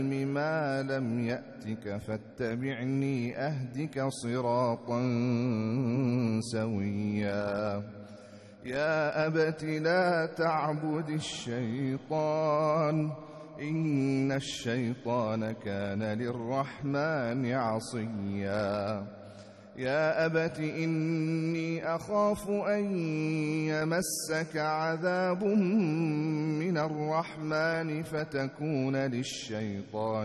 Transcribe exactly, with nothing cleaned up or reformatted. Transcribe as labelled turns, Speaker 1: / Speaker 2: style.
Speaker 1: ما لم يأتك فاتبعني أهدك صراطا سويا يا أبت لا تعبد الشيطان إن الشيطان كان للرحمن عصيا يا أبت إني أخاف أن يمسك عذاب من الرحمن فتكون للشيطان